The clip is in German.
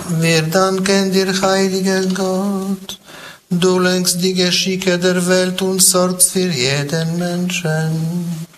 Wir danken dir, heiliger Gott. Du lenkst die Geschicke der Welt und sorgst für jeden Menschen.